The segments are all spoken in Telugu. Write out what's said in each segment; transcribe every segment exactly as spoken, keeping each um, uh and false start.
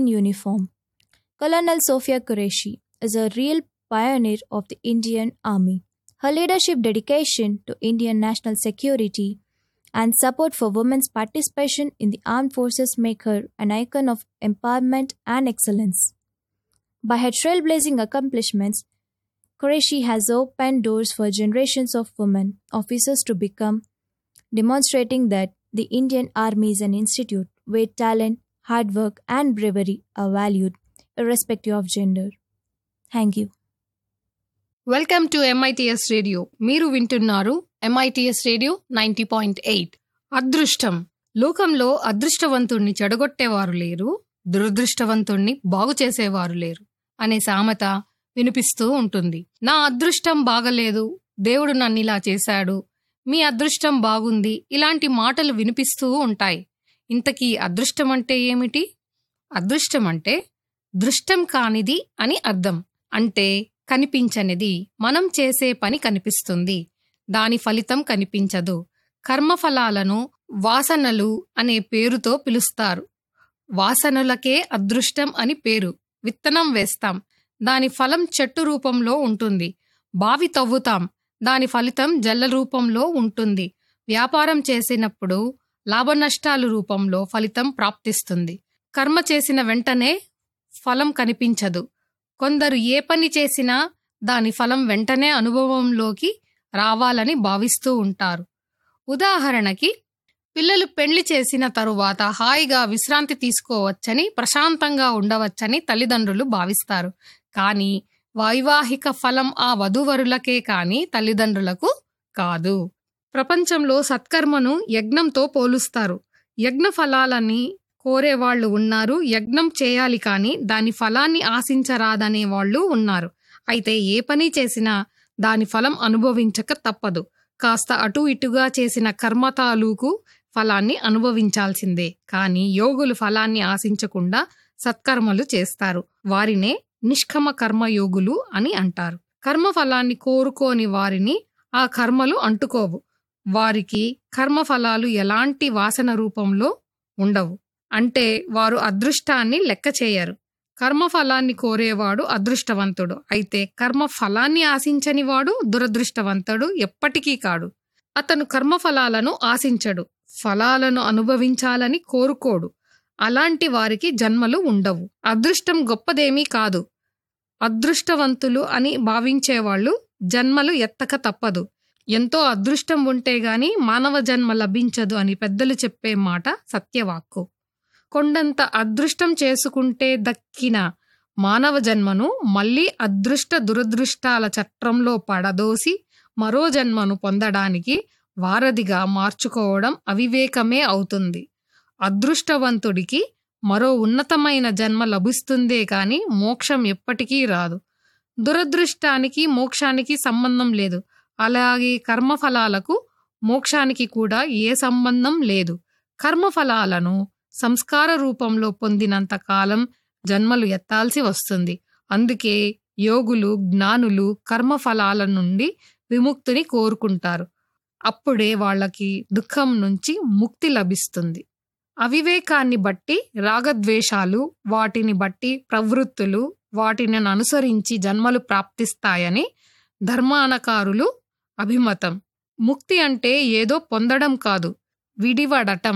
uniform. Colonel Sofia Qureshi is a real pioneer of the Indian Army. Her leadership, dedication to Indian national security, and support for women's participation in the armed forces make her an icon of empowerment and excellence. By her trailblazing accomplishments, Qureshi has opened doors for generations of women officers to become, demonstrating that the Indian Army is an institute where talent, hard work, and bravery are valued, irrespective of gender. Thank you. Welcome to MITS radio. మీరు వింటున్నారు MITS radio ninety point eight. అదృష్టం. లోకంలో అదృష్టవంతుణ్ణి చెడగొట్టేవారు లేరు, దురదృష్టవంతుణ్ణి బాగు చేసేవారు లేరు అనే సామెత వినిపిస్తూ ఉంటుంది. నా అదృష్టం బాగలేదు, దేవుడు నన్నిలా చేశాడు, మీ అదృష్టం బాగుంది, ఇలాంటి మాటలు వినిపిస్తూ ఉంటాయి. ఇంతకీ అదృష్టం అంటే ఏమిటి? అదృష్టం అంటే దృష్టం కానిది అని అర్థం. అంటే కనిపించనిది. మనం చేసే పని కనిపిస్తుంది, దాని ఫలితం కనిపించదు. కర్మఫలాలను వాసనలు అనే పేరుతో పిలుస్తారు. వాసనలకే అదృష్టం అని పేరు. విత్తనం వేస్తాం, దాని ఫలం చెట్టు రూపంలో ఉంటుంది. బావి తవ్వుతాం, దాని ఫలితం జల రూపంలో ఉంటుంది. వ్యాపారం చేసినప్పుడు లాభనష్టాలు రూపంలో ఫలితం ప్రాప్తిస్తుంది. కర్మ చేసిన వెంటనే ఫలం కనిపించదు. కొందరు ఏ పని చేసినా దాని ఫలం వెంటనే అనుభవంలోకి రావాలని భావిస్తూ ఉంటారు. ఉదాహరణకి, పిల్లలు పెళ్లి చేసిన తరువాత హాయిగా విశ్రాంతి తీసుకోవచ్చని, ప్రశాంతంగా ఉండవచ్చని తల్లిదండ్రులు భావిస్తారు. కానీ వైవాహిక ఫలం ఆ వధూవరులకే కానీ తల్లిదండ్రులకు కాదు. ప్రపంచంలో సత్కర్మను యజ్ఞంతో పోలుస్తారు. యజ్ఞ ఫలాలని కోరేవాళ్లు ఉన్నారు, యజ్ఞం చేయాలి కానీ దాని ఫలాన్ని ఆశించరాదనే వాళ్ళు ఉన్నారు. అయితే ఏ పని చేసినా దాని ఫలం అనుభవించక తప్పదు. కాస్త అటు ఇటుగా చేసిన కర్మ తాలూకు ఫలాన్ని అనుభవించాల్సిందే. కానీ యోగులు ఫలాన్ని ఆశించకుండా సత్కర్మలు చేస్తారు. వారినే నిష్కమ కర్మయోగులు అని అంటారు. కర్మ ఫలాన్ని కోరుకోని వారిని ఆ కర్మలు అంటుకోవు. వారికి కర్మఫలాలు ఎలాంటి వాసన రూపంలో ఉండవు. అంటే వారు అదృష్టాన్ని లెక్క చేయరు. కర్మఫలాన్ని కోరేవాడు అదృష్టవంతుడు. అయితే కర్మ ఫలాన్ని ఆశించని వాడు దురదృష్టవంతుడు ఎప్పటికీ కాడు. అతను కర్మఫలాలను ఆశించడు, ఫలాలను అనుభవించాలని కోరుకోడు. అలాంటి వారికి జన్మలు ఉండవు. అదృష్టం గొప్పదేమీ కాదు. అదృష్టవంతులు అని భావించేవాళ్లు జన్మలు ఎత్తక తప్పదు. ఎంతో అదృష్టం ఉంటే గాని మానవ జన్మ లభించదు అని పెద్దలు చెప్పే మాట సత్యవాక్కు. కొండంత అదృష్టం చేసుకుంటే దక్కిన మానవ జన్మను మళ్లీ అదృష్ట దురదృష్టాల చట్రంలో పడదోసి మరో జన్మను పొందడానికి వారధిగా మార్చుకోవడం అవివేకమే అవుతుంది. అదృష్టవంతుడికి మరో ఉన్నతమైన జన్మ లభిస్తుందే కాని మోక్షం ఎప్పటికీ రాదు. దురదృష్టానికి మోక్షానికి సంబంధం లేదు. అలాగే కర్మఫలాలకు మోక్షానికి కూడా ఏ సంబంధం లేదు. కర్మఫలాలను సంస్కార రూపంలో పొందినంత కాలం జన్మలు ఎత్తాల్సి వస్తుంది. అందుకే యోగులు, జ్ఞానులు కర్మఫలాల నుండి విముక్తిని కోరుకుంటారు. అప్పుడే వాళ్ళకి దుఃఖం నుంచి ముక్తి లభిస్తుంది. అవివేకాన్ని బట్టి రాగద్వేషాలు, వాటిని బట్టి ప్రవృత్తులు, వాటిని అనుసరించి జన్మలు ప్రాప్తిస్తాయని ధర్మానకారులు అభిమతం. ముక్తి అంటే ఏదో పొందడం కాదు, విడివడటం.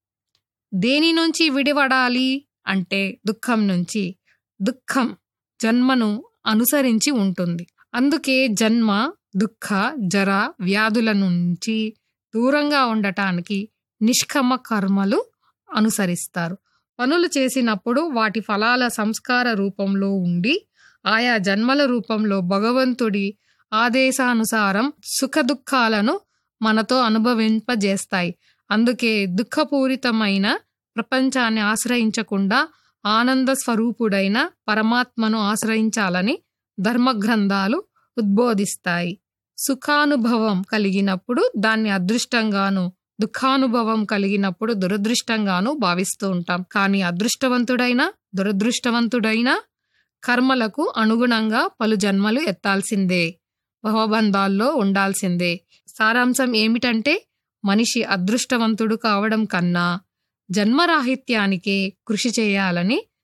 దేని నుంచి విడివడాలి అంటే దుఃఖం నుంచి. దుఃఖం జన్మను అనుసరించి ఉంటుంది. అందుకే జన్మ, దుఃఖ, జర, వ్యాధుల నుంచి దూరంగా ఉండటానికి నిష్కమ కర్మలు అనుసరిస్తారు. పనులు చేసినప్పుడు వాటి ఫలాల సంస్కార రూపంలో ఉండి ఆయా జన్మల రూపంలో భగవంతుడి ఆదేశానుసారం సుఖదుఖాలను మనతో అనుభవింపజేస్తాయి. అందుకే దుఃఖపూరితమైన ప్రపంచాన్ని ఆశ్రయించకుండా ఆనంద స్వరూపుడైన పరమాత్మను ఆశ్రయించాలని ధర్మగ్రంథాలు ఉద్బోధిస్తాయి. సుఖానుభవం కలిగినప్పుడు దాన్ని అదృష్టంగాను, దుఃఖానుభవం కలిగినప్పుడు దురదృష్టంగాను భావిస్తూ ఉంటాం. కానీ అదృష్టవంతుడైనా దురదృష్టవంతుడైనా కర్మలకు అనుగుణంగా పలు జన్మలు ఎత్తాల్సిందే, భవబంధాల్లో ఉండాల్సిందే. సారాంశం ఏమిటంటే, మనిషి అదృష్టవంతుడు కావడం కన్నా జన్మరాహిత్యానికే కృషి చేయాలని